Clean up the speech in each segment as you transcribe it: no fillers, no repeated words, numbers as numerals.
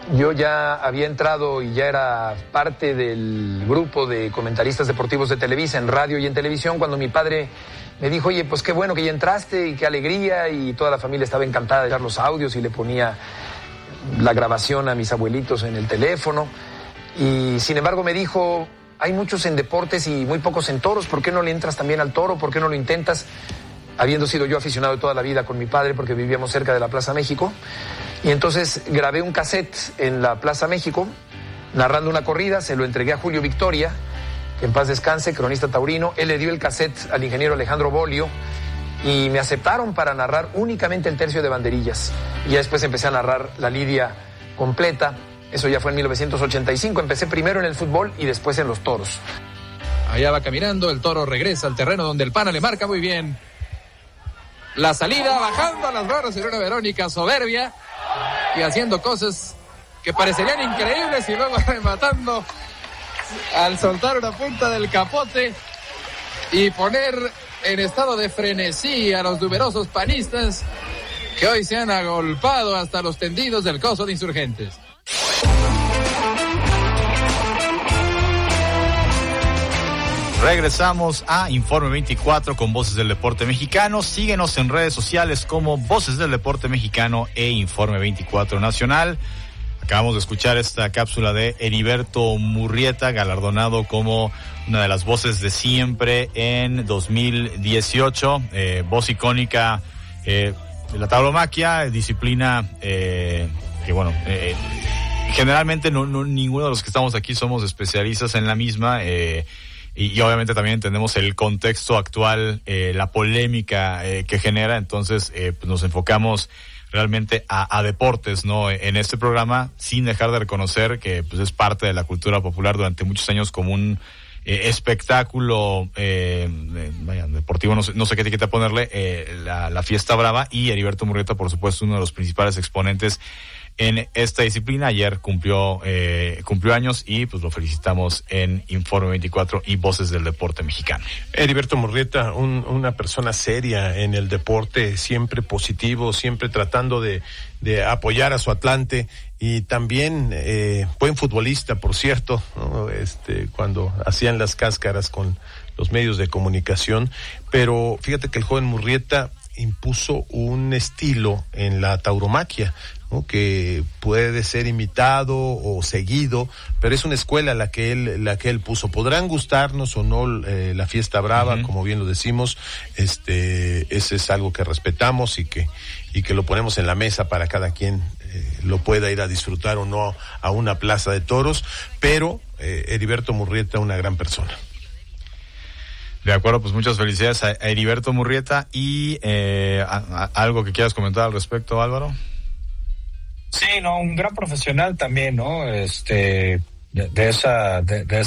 Yo ya había entrado y ya era parte del grupo de comentaristas deportivos de Televisa, en radio y en televisión, cuando mi padre me dijo, oye, pues qué bueno que ya entraste y qué alegría, y toda la familia estaba encantada de dar los audios y le ponía la grabación a mis abuelitos en el teléfono. Y sin embargo me dijo, hay muchos en deportes y muy pocos en toros, ¿por qué no le entras también al toro? ¿Por qué no lo intentas? Habiendo sido yo aficionado de toda la vida con mi padre, porque vivíamos cerca de la Plaza México. Y entonces grabé un cassette en la Plaza México, narrando una corrida, se lo entregué a Julio Victoria, que en paz descanse, cronista taurino. Él le dio el cassette al ingeniero Alejandro Bolio y me aceptaron para narrar únicamente el tercio de banderillas. Y ya después empecé a narrar la lidia completa. Eso ya fue en 1985. Empecé primero en el fútbol y después en los toros. Allá va caminando, el toro regresa al terreno donde el pana le marca muy bien la salida, bajando a las barras en una Verónica soberbia y haciendo cosas que parecerían increíbles, y luego rematando al soltar una punta del capote y poner en estado de frenesí a los numerosos panistas que hoy se han agolpado hasta los tendidos del coso de Insurgentes. Regresamos a Informe 24 con Voces del Deporte Mexicano. Síguenos en redes sociales como Voces del Deporte Mexicano e Informe 24 Nacional. Acabamos de escuchar esta cápsula de Heriberto Murrieta, galardonado como una de las voces de siempre en 2018. Voz icónica de la tauromaquia, disciplina que bueno, generalmente no ninguno de los que estamos aquí somos especialistas en la misma. Y obviamente también entendemos el contexto actual, la polémica que genera, entonces pues nos enfocamos realmente a deportes, ¿no? En este programa, sin dejar de reconocer que pues es parte de la cultura popular durante muchos años como un espectáculo deportivo, no sé qué etiqueta ponerle, la Fiesta Brava, y Heriberto Murrieta, por supuesto, uno de los principales exponentes en esta disciplina. Ayer cumplió años y pues lo felicitamos en Informe 24 y Voces del Deporte Mexicano. Heriberto Murrieta, una persona seria en el deporte, siempre positivo, siempre tratando de apoyar a su Atlante, y también buen futbolista, por cierto, ¿no? Cuando hacían las cáscaras con los medios de comunicación. Pero fíjate que el joven Murrieta impuso un estilo en la tauromaquia, ¿no? Que puede ser imitado o seguido, pero es una escuela la que él puso. Podrán gustarnos o no la Fiesta Brava, como bien lo decimos, ese es algo que respetamos y que lo ponemos en la mesa para cada quien lo pueda ir a disfrutar o no a una plaza de toros, pero Heriberto Murrieta, una gran persona. De acuerdo, pues muchas felicidades a Heriberto Murrieta. Y algo que quieras comentar al respecto, Álvaro. Sí, no, un gran profesional también, ¿no? De esa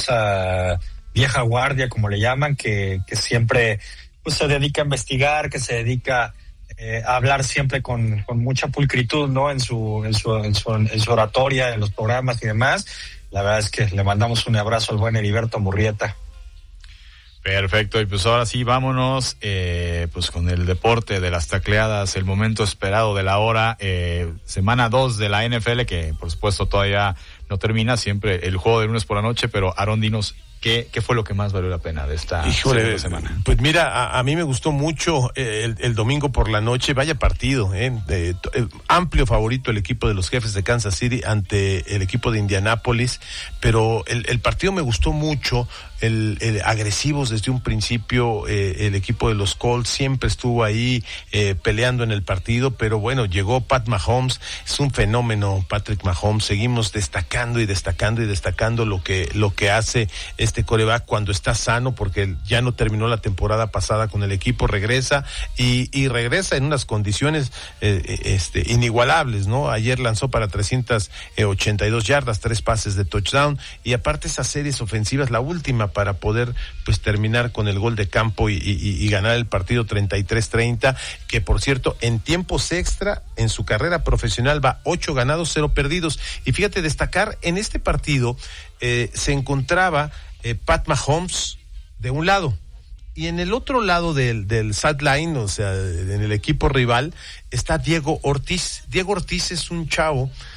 vieja guardia, como le llaman, que siempre pues se dedica a investigar, que se dedica a hablar siempre con mucha pulcritud, ¿no? En su oratoria, en los programas y demás. La verdad es que le mandamos un abrazo al buen Heriberto Murrieta. Perfecto, y pues ahora sí, vámonos pues con el deporte de las tacleadas, el momento esperado de la hora, semana 2 de la NFL, que por supuesto todavía no termina, siempre el juego de lunes por la noche, pero Aarón, dinos, ¿qué fue lo que más valió la pena de esta segunda semana? Pues mira, a mí me gustó mucho el domingo por la noche, vaya partido, amplio favorito el equipo de los Jefes de Kansas City ante el equipo de Indianápolis, pero el partido me gustó mucho. Agresivos desde un principio, el equipo de los Colts siempre estuvo ahí peleando en el partido, pero bueno, llegó Pat Mahomes, es un fenómeno Patrick Mahomes, seguimos destacando lo que hace este quarterback cuando está sano, porque ya no terminó la temporada pasada con el equipo, regresa y regresa en unas condiciones inigualables, ¿no? Ayer lanzó para 382 yardas, 3 pases de touchdown, y aparte esas series ofensivas, la última para poder pues terminar con el gol de campo y ganar el partido 33-30, que por cierto en tiempos extra en su carrera profesional va 8 ganados, 0 perdidos. Y fíjate, destacar en este partido se encontraba Pat Mahomes de un lado, y en el otro lado del sideline, o sea, en el equipo rival, está Diego Ortiz. Diego Ortiz es un chavo